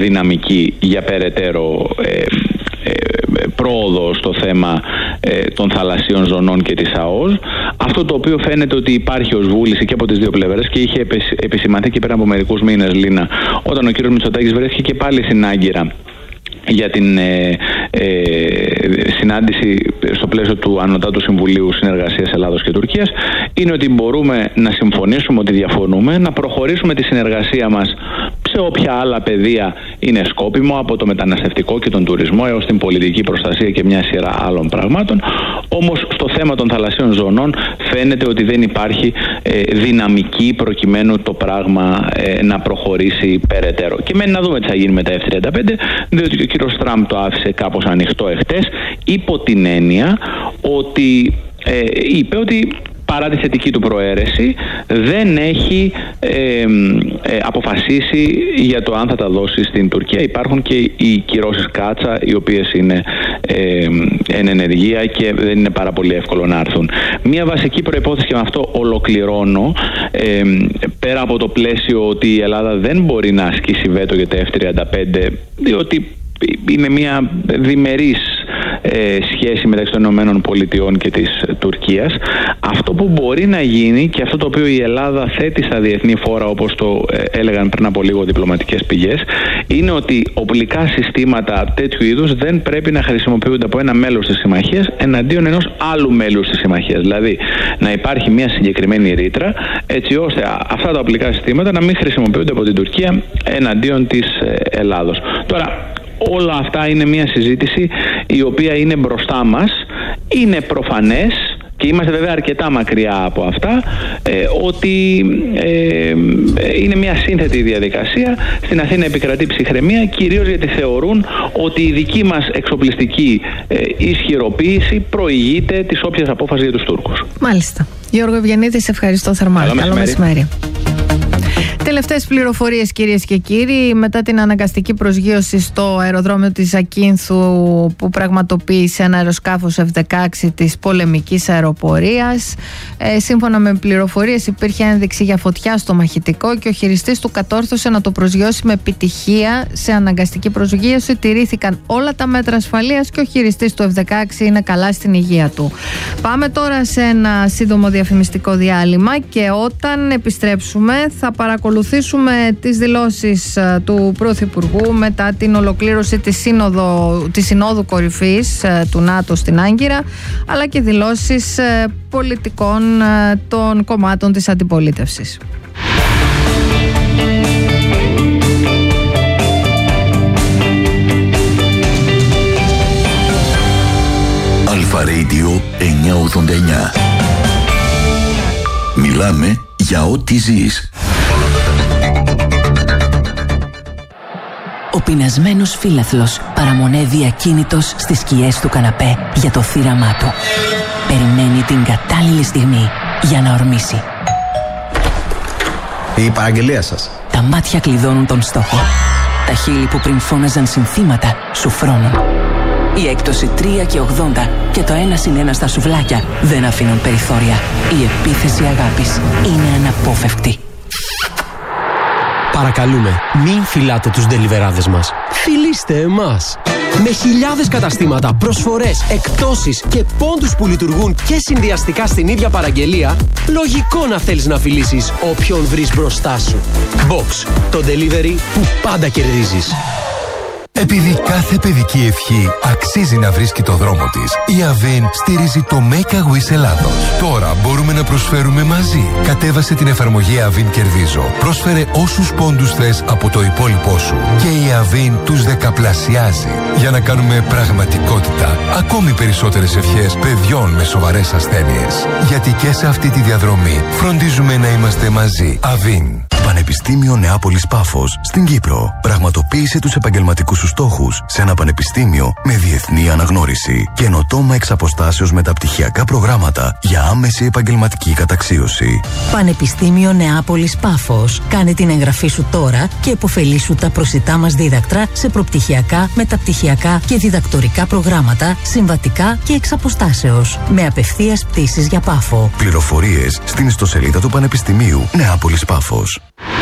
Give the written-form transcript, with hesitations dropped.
δυναμική για περαιτέρω πρόοδο στο θέμα των θαλασσίων ζωνών και της ΑΟΣ. Αυτό το οποίο φαίνεται ότι υπάρχει ως βούληση και από τις δύο πλευρές και είχε επισημανθεί και πέρα από μερικούς μήνες, Λίνα, όταν ο κ. Μητσοτάκης βρέθηκε και πάλι στην Άγκυρα για την συνάντηση στο πλαίσιο του Ανωτάτου Συμβουλίου Συνεργασίας Ελλάδος και Τουρκίας, είναι ότι μπορούμε να συμφωνήσουμε ότι διαφωνούμε, να προχωρήσουμε τη συνεργασία μας σε όποια άλλα πεδία είναι σκόπιμο, από το μεταναστευτικό και τον τουρισμό έως την πολιτική προστασία και μια σειρά άλλων πραγμάτων. Όμως στο θέμα των θαλασσίων ζωνών φαίνεται ότι δεν υπάρχει δυναμική προκειμένου το πράγμα να προχωρήσει περαιτέρω. Και μένει να δούμε τι θα γίνει με τα F-35, διότι ο κύριος Τραμπ το άφησε κάπως ανοιχτό εχθές, υπό την έννοια ότι είπε ότι παρά τη θετική του προαίρεση δεν έχει αποφασίσει για το αν θα τα δώσει στην Τουρκία. Υπάρχουν και οι κυρώσεις Κάτσα, οι οποίες είναι εν ενεργεία και δεν είναι πάρα πολύ εύκολο να έρθουν. Μία βασική προϋπόθεση, και με αυτό ολοκληρώνω, πέρα από το πλαίσιο ότι η Ελλάδα δεν μπορεί να ασκήσει βέτο για τα F-35, διότι είναι μια διμερής σχέση μεταξύ των ΗΠΑ και της Τουρκίας. Αυτό που μπορεί να γίνει και αυτό το οποίο η Ελλάδα θέτει στα διεθνή φόρα, όπως το έλεγαν πριν από λίγο διπλωματικές πηγές, είναι ότι οπλικά συστήματα τέτοιου είδους δεν πρέπει να χρησιμοποιούνται από ένα μέλος της συμμαχίας εναντίον ενός άλλου μέλους της συμμαχίας. Δηλαδή να υπάρχει μια συγκεκριμένη ρήτρα έτσι ώστε αυτά τα οπλικά συστήματα να μην χρησιμοποιούνται από την Τουρκία εναντίον της Ελλάδος. Τώρα, όλα αυτά είναι μια συζήτηση η οποία είναι μπροστά μας. Είναι προφανές, και είμαστε βέβαια αρκετά μακριά από αυτά, ότι είναι μια σύνθετη διαδικασία. Στην Αθήνα επικρατεί ψυχραιμία, κυρίως γιατί θεωρούν ότι η δική μας εξοπλιστική ισχυροποίηση προηγείται της όποιας απόφασης για τους Τούρκους. Μάλιστα. Γιώργο Ευγενίδη, σε ευχαριστώ θερμά. Καλό μεσημέρι. Τελευταίες πληροφορίες, κυρίες και κύριοι, μετά την αναγκαστική προσγείωση στο αεροδρόμιο της Ζακίνθου που πραγματοποίησε ένα αεροσκάφος F-16 της πολεμικής αεροπορίας, σύμφωνα με πληροφορίες υπήρχε ένδειξη για φωτιά στο μαχητικό και ο χειριστής του κατόρθωσε να το προσγειώσει με επιτυχία σε αναγκαστική προσγείωση. Τηρήθηκαν όλα τα μέτρα ασφαλείας και ο χειριστής του F-16 είναι καλά στην υγεία του. Πάμε τώρα σε ένα σύντομο διαφημιστικό διάλειμμα και όταν επιστρέψουμε θα παρακολουθήσουμε τις δηλώσεις του Πρωθυπουργού μετά την ολοκλήρωση της Συνόδου Κορυφής του ΝΑΤΟ στην Άγκυρα, αλλά και δηλώσεις πολιτικών των κομμάτων της αντιπολίτευσης. Αλφα Radio 989. Μιλάμε για ό,τι ζεις. Ο πεινασμένος φύλαθλος παραμονεύει ακίνητος στις σκιές του καναπέ για το θύραμά του. Περιμένει την κατάλληλη στιγμή για να ορμήσει. Η παραγγελία σας. Τα μάτια κλειδώνουν τον στόχο. Τα χείλη που πριν φώναζαν συνθήματα σου φρώνουν. Η έκπτωση 3,80 και το 1+1 στα σουβλάκια δεν αφήνουν περιθώρια. Η επίθεση αγάπης είναι αναπόφευκτη. Παρακαλούμε, μην φυλάτε τους ντελιβεράδες μας. Φιλήστε εμάς. Με χιλιάδες καταστήματα, προσφορές, εκπτώσεις και πόντους που λειτουργούν και συνδυαστικά στην ίδια παραγγελία, λογικό να θέλεις να φιλήσεις όποιον βρεις μπροστά σου. Box, το delivery που πάντα κερδίζεις. Επειδή κάθε παιδική ευχή αξίζει να βρίσκει το δρόμο της, η Avin στηρίζει το Make a Wish Ελλάδος. Τώρα μπορούμε να προσφέρουμε μαζί. Κατέβασε την εφαρμογή Avin Κερδίζω. Πρόσφερε όσους πόντους θες από το υπόλοιπό σου. Και η Avin τους δεκαπλασιάζει. Για να κάνουμε πραγματικότητα ακόμη περισσότερες ευχές παιδιών με σοβαρές ασθένειες. Γιατί και σε αυτή τη διαδρομή φροντίζουμε να είμαστε μαζί. Avin. Πανεπιστήμιο Νεάπολης Πάφος στην Κύπρο. Πραγματοποίησε τους επαγγελματικούς σου στόχους σε ένα πανεπιστήμιο με διεθνή αναγνώριση. Καινοτόμα εξ αποστάσεως μεταπτυχιακά προγράμματα για άμεση επαγγελματική καταξίωση. Πανεπιστήμιο Νεάπολης Πάφος. Κάνε την εγγραφή σου τώρα και επωφελήσου τα προσιτά μας δίδακτρα σε προπτυχιακά, μεταπτυχιακά και διδακτορικά προγράμματα, συμβατικά και εξ αποστάσεως. Με απευθείας πτήσεις για Πάφο. Πληροφορίες στην ιστοσελίδα του Πανεπιστημίου Νεάπολης Πάφος.